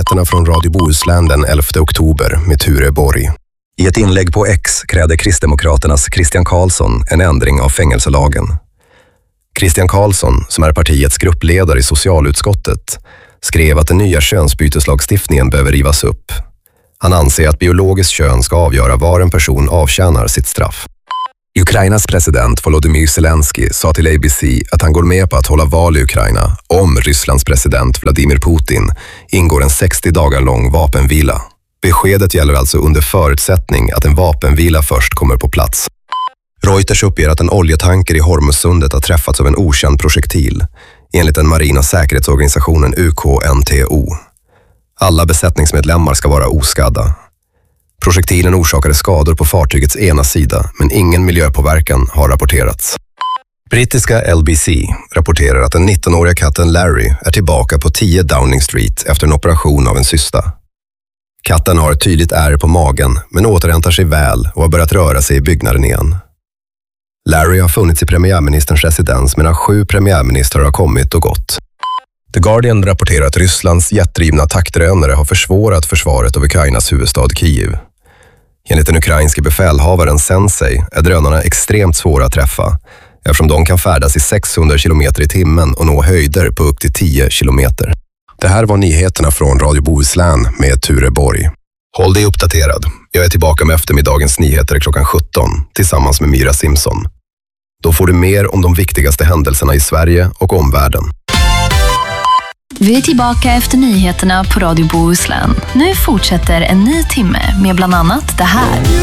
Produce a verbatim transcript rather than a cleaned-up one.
nyheterna från Radio Bohuslän den elfte oktober med Ture Borg. I ett inlägg på X krävde Kristdemokraternas Christian Karlsson en ändring av fängelselagen. Christian Karlsson, som är partiets gruppledare i socialutskottet, skrev att den nya könsbyteslagstiftningen behöver rivas upp. Han anser att biologiskt kön ska avgöra var en person avtjänar sitt straff. Ukrainas president Volodymyr Zelensky sa till A B C att han går med på att hålla val i Ukraina om Rysslands president Vladimir Putin ingår en sextio dagar lång vapenvila. Beskedet gäller alltså under förutsättning att en vapenvila först kommer på plats. Reuters uppger att en oljetanker i Hormuzsundet har träffats av en okänd projektil, enligt den marina säkerhetsorganisationen U K N T O. Alla besättningsmedlemmar ska vara oskadda. Projektilen orsakade skador på fartygets ena sida, men ingen miljöpåverkan har rapporterats. Brittiska L B C rapporterar att den nittonåriga katten Larry är tillbaka på tio Downing Street efter en operation av en cysta. Katten har ett tydligt ärr på magen, men återhämtar sig väl och har börjat röra sig i byggnaden igen. Larry har funnits i premiärministerns residens medan sju premiärministrar har kommit och gått. The Guardian rapporterar att Rysslands jetdrivna attackdrönare har försvårat försvaret av Ukrainas huvudstad Kiev. Enligt den ukrainske befälhavaren Sensei är drönarna extremt svåra att träffa, eftersom de kan färdas i sexhundra kilometer i timmen och nå höjder på upp till tio kilometer. Det här var nyheterna från Radio Bohuslän med Ture Borg. Håll dig uppdaterad. Jag är tillbaka med eftermiddagens nyheter klockan sjutton tillsammans med Myra Simpson. Då får du mer om de viktigaste händelserna i Sverige och omvärlden. Vi är tillbaka efter nyheterna på Radio Bohuslän. Nu fortsätter en ny timme med bland annat det här.